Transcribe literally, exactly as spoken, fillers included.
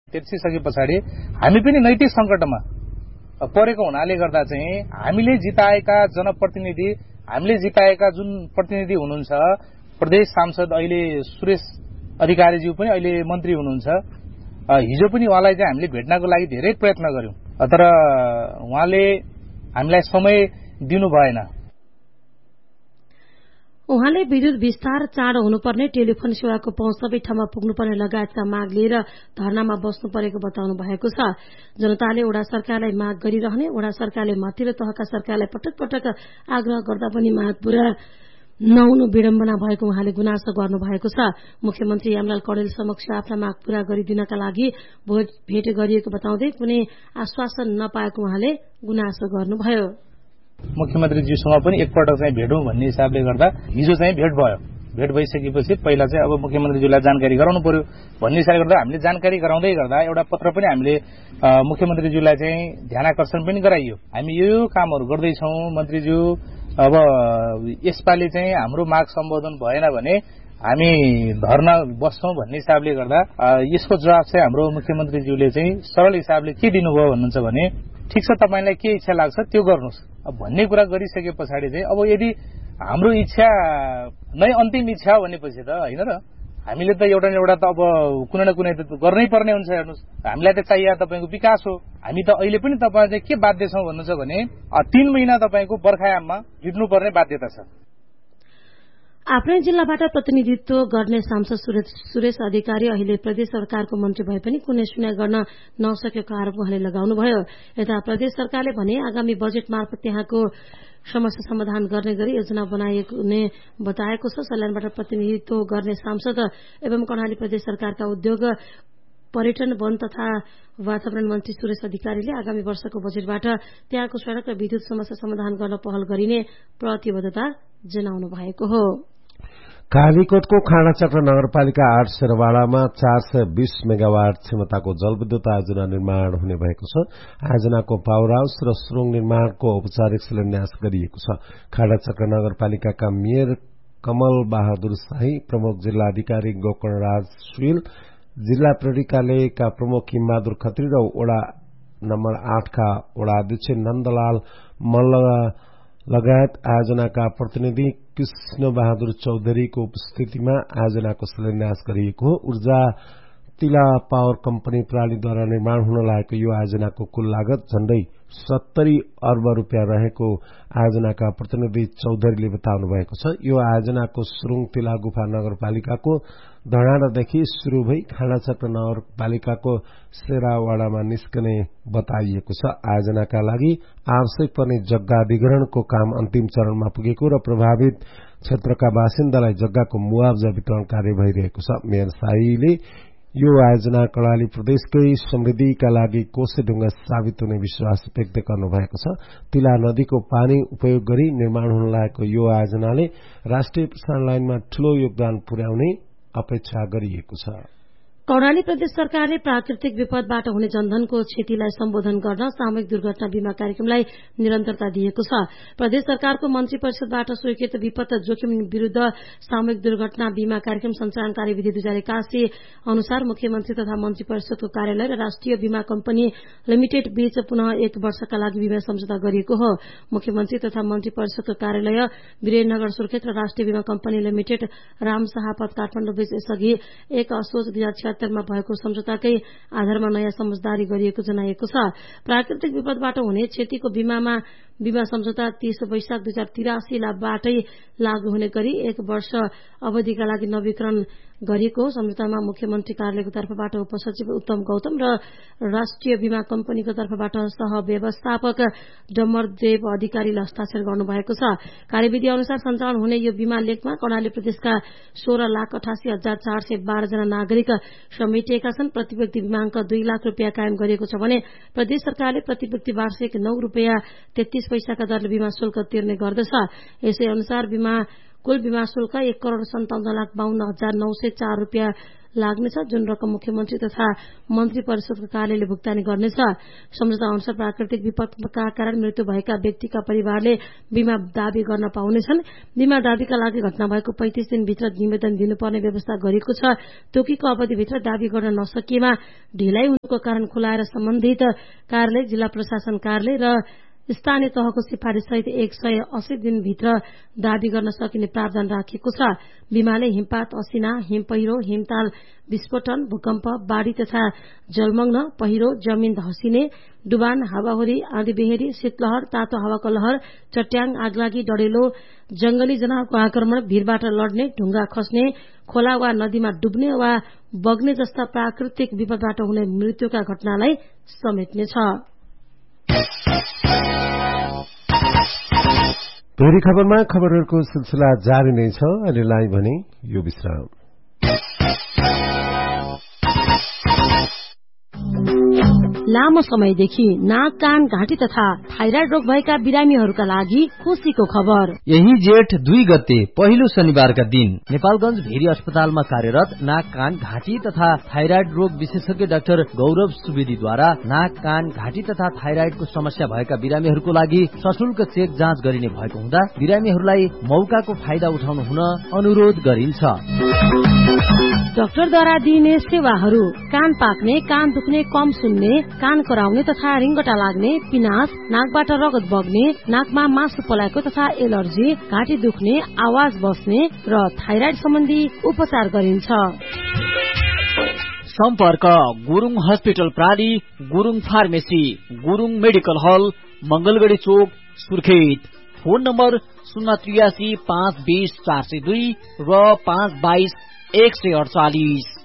तेर्सिसके पछाडि हामी पनि नैतिक संकटमा परेको हुनाले गर्दा चाहिँ हामीले जिताएका जनप्रतिनिधि हामीले जिताएका जुन प्रतिनिधि हुनुहुन्छ प्रदेश सांसद अहिले सुरेश अधिकारीज्यू पनि अहिले मन्त्री हुनुहुन्छ हिजो पनि उहाँलाई चाहिँ हामीले भेट्नको लागि धेरै प्रयत्न गर्यौं तर उहाँले हामीलाई समय दिनु भएन। उहाँले विद्युत विस्तार चाँडो हुनुपर्ने टेलिफोन सेवाको पहुँच सबै ठाउँमा पुग्नुपर्ने लगायतका माग लिएर धरनामा बस्नु परेको बताउनु भएको छ। जनताले वडा सरकारलाई माग गरिरहने वडा सरकारले माथिल्लो तहका सरकारलाई पटक पटक आग्रह गर्दा पनि माग पूरा नहुनु विडम्बना भएको उहाँले गुनासो गर्नु भएको छ। मुख्यमन्त्री यामलाल कौडेल समक्ष आफ्ना माग पूरा गरिदिनका लागि भेट गरिएको बताउँदै कुनै आश्वासन नपाएको उहाँले गुनासो गर्नुभयो। मुख्यमन्त्रीज्यूसँग पनि एकपटक चाहिँ भेटौं भन्ने हिसाबले गर्दा हिजो चाहिँ भेट भयो। भेट भइसकेपछि पहिला चाहिँ अब मुख्यमन्त्रीज्यूलाई जानकारी गराउनु पर्यो भन्ने हिसाबले गर्दा हामीले जानकारी गराउँदै गर्दा एउटा पत्र पनि हामीले मुख्यमन्त्रीज्यूलाई चाहिँ ध्यानाकर्षण पनि गराइयो। हामी यो कामहरू गर्दैछौं मन्त्रीज्यू, अब यसपालि चाहिँ हाम्रो माग सम्बोधन भएन भने हामी धरना बस्छौं भन्ने हिसाबले गर्दा यसको जवाब चाहिँ हाम्रो मुख्यमन्त्रीज्यूले चाहिँ सरल हिसाबले के दिनुभयो भन्नुहुन्छ भने ठीक छ तपाईलाई के इच्छा लाग्छ त्यो गर्नुस् भन्ने कुरा गरिसके पछाडि चाहिँ अब यदि हाम्रो इच्छा नै अन्तिम इच्छा हो भनेपछि त हैन र हामीले त एउटा न एउटा त अब कुनै न कुनै त गर्नै पर्ने हुन्छ। हेर्नुस् हामीलाई त चाहिए तपाईको विकास हो। हामी त अहिले पनि तपाईँ चाहिँ के बाध्य छौं भन्नुहुन्छ भने तीन महिना तपाईको बर्खायाममा हिड्नुपर्ने बाध्यता छ। आफ्नै जिल्लाबाट प्रतिनिधित्व गर्ने सांसद सुरेश अधिकारी अहिले प्रदेश सरकारको मन्त्री भए पनि कुनै सुनाइ गर्न नसकेको आरोप उहाँले लगाउनुभयो। यता प्रदेश सरकारले भने आगामी बजेट मार्फत त्यहाँको समस्या समाधान गर्ने गरी योजना बनाइने बताएको छ। सल्यानबाट प्रतिनिधित्व गर्ने सांसद एवं कर्णाली प्रदेश सरकारका उद्योग पर्यटन वन तथा वातावरण मन्त्री सुरेश अधिकारीले आगामी वर्षको बजेटबाट त्यहाँको सड़क र विद्युत समस्या समाधान गर्न पहल गरिने प्रतिबद्धता जनाउनु भएको हो। कालीकोटको खाँडाचक्र नगरपालिका आठ शेरवाडामा चार सय बीस मेगावाट क्षमताको जलविद्युत आयोजना निर्माण हुने भएको छ। आयोजनाको पावर हाउस र सुरुङ निर्माणको औपचारिक शिलान्यास गरिएको छ। खाँडाचक्र नगरपालिकाका मेयर कमल बहादुर शाही, प्रमुख जिल्ला अधिकारी गोकर्णराज सुइल, जिल्ला प्रहरी कार्यालयका प्रमुख हिमबहादुर खत्री र वडा नम्बर आठ का वडा अध्यक्ष नन्दलाल मल्ल लगायत आयोजनाका प्रतिनिधि कृष्ण बहादुर चौधरीको उपस्थितिमा आयोजनाको शिलान्यास गरिएको हो। ऊर्जा तिला पावर कम्पनी प्रणालीद्वारा निर्माण हुन लागेको यो आयोजनाको कुल लागत झण्डै सत्तरी अर्ब रूपियाँ रहेको आयोजनाका प्रतिनिधि चौधरीले बताउनु भएको छ। यो आयोजनाको सुरुङ तिला गुफा नगरपालिकाको धडाँडादेखि शुरू भई खाँडाचक्र नगरपालिकाको शेरावाडामा निस्कने बताइएको छ। आयोजनाका लागि आवश्यक पर्ने जग्गा अधिग्रहणको काम अन्तिम चरणमा पुगेको र प्रभावित क्षेत्रका बासिन्दालाई जग्गाको मुआवजा वितरण कार्य भइरहेको छ। मेयर शाहीले यो आयोजना कर्णाली प्रदेशकै समृद्धिका लागि कोसेढुङ्गा साबित हुने विश्वास व्यक्त गर्नुभएको छ। तिला नदीको पानी उपयोग गरी निर्माण हुन लागेको यो आयोजनाले राष्ट्रिय प्रसारण लाइनमा ठूलो योगदान पुर्याउने अपेक्षा गरिएको छ। कर्णाली प्रदेश सरकारले प्राकृतिक विपदबाट हुने जनधनको क्षतिलाई सम्बोधन गर्न सामूहिक दुर्घटना बीमा कार्यक्रमलाई निरन्तरता दिएको छ। प्रदेश सरकारको मन्त्री परिषदबाट स्वीकृत विपद जोखिम विरूद्ध सामूहिक दुर्घटना बीमा कार्यक्रम सञ्चालन कार्यविधि दुई हजार एकासी अनुसार मुख्यमन्त्री तथा मन्त्री परिषदको कार्यालय र राष्ट्रिय बीमा कम्पनी लिमिटेड बीच पुनः एक वर्षका लागि बीमा सम्झौता गरिएको हो। मुख्यमन्त्री तथा मन्त्री परिषदको कार्यालय वीरेन्द्रनगर सुर्खेत र राष्ट्रिय बीमा कम्पनी लिमिटेड रामशाहपत काठमाडौँ बीच यसअघि एक असोज दुई हजार मा भएको सम्झौताकै आधारमा नयाँ समझदारी गरिएको जनाइएको छ। प्राकृतिक विपदबाट हुने क्षतिको बीमामा बीमा सम्झौता तीस वैशाख दुई हजार तिरासीबाटै लागू हुने गरी एक वर्ष अवधिका लागि नवीकरण गरिएको सम्झौतामा मुख्यमन्त्री कार्यालयको तर्फबाट उपसचिव उत्तम गौतम र राष्ट्रिय बीमा कम्पनीको तर्फबाट सह व्यवस्थापक डम्बरदेव अधिकारीले हस्ताक्षर गर्नुभएको छ। कार्यविधि अनुसार सञ्चालन हुने यो बीमा लेखमा कर्णाली प्रदेशका सोह्र लाख अठासी हजार चार सय बाह्र जना नागरिक समेटिएका छन्। प्रति व्यक्ति बीमाङ्क दुई लाख रूपियाँ कायम गरिएको छ भने प्रदेश सरकारले प्रति व्यक्ति वार्षिक नौ रूपियाँ तेत्तीस पैसाका दरले बीमा शुल्क तिर्ने गर्दछ। यसै अनुसार बीमा कुल बीमा शुल्क एक करोड़ सन्ताउन्न लाख बाहन्न हजार नौ सय चार रूपियाँ लाग्नेछ, जुन रकम मुख्यमन्त्री तथा मन्त्री परिषदको कार्यालयले भुक्तानी गर्नेछ। सम्झौता अनुसार प्राकृतिक विपदका कारण मृत्यु भएका व्यक्तिका परिवारले बीमा दावी गर्न पाउनेछन्। बीमा दावीका लागि घटना भएको पैंतिस दिनभित्र निवेदन दिनुपर्ने व्यवस्था गरिएको छ। तोकेको अवधिभित्र दावी गर्न नसकिएमा ढिलाइ हुनुको कारण खुलाएर सम्बन्धित कार्यालय, जिल्ला प्रशासन कार्यालय र स्थानीय तहको सिफारिस सहित एक सय अस्सी दिनभित्र दावी गर्न सकिने प्रावधान राखिएको छ। बीमाले हिमपात, असिना, हिम पहिरो, हिमताल विस्फोटन, भूकम्प, बाढ़ी तथा जलमग्न, पहिरो, जमीन धसिने, डुबान, हावाहुरी, आँधीबेहरी, शीतलहर, तातो हावाको लहर, चट्याङ, आगलागी, डढेलो, जंगली जनावरको आक्रमण, भीरबाट लड्ने, ढुंगा खस्ने, खोला वा नदीमा डुब्ने वा बग्ने जस्ता प्राकृतिक विपदबाट हुने मृत्युका घटनालाई समेट्नेछ। फेरि खबरमा खबरहरूको सिलसिला जारी नै छ। अहिलेलाई भने यो विश्राम। लामो समयदेखि नाक, कान, घाँटी तथा थाइराइड रोग भएका बिरामीहरूका लागि खुशीको खबर। यही जेठ दुई गते पहिलो शनिबारका दिन नेपालगंज भेरी अस्पतालमा कार्यरत नाक, कान, घाँटी तथा थाइराइड रोग विशेषज्ञ डाक्टर गौरव सुवेदीद्वारा नाक, कान, घाँटी तथा थाइराइडको समस्या भएका बिरामीहरूको लागि सशुल्क चेक जाँच गरिने भएको हुँदा बिरामीहरूलाई मौकाको फाइदा उठाउनु हुन अनुरोध गरिन्छ। डाक्टरद्वारा दिइने सेवाहरू: कान पाक्ने, कान दुख्ने, कम सुन्ने, कान कराउने तथा रिङ्गटा लाग्ने, पिनास, नाकबाट रगत बग्ने, नाकमा मासु पलाएको तथा एलर्जी, घाँटी दुख्ने, आवाज बस्ने र थाइराइड सम्बन्धी उपचार गरिन्छ। सम्पर्क: Gurung hospital प्राली, Gurung pharmacy, Gurung medical हल, मंगलगढ़ी चोक, सुर्खेत। फोन नम्बर शून्य त्रियासी पाँच बीस चार सय दुई र पाँच बाइस एक सय अडचालिस।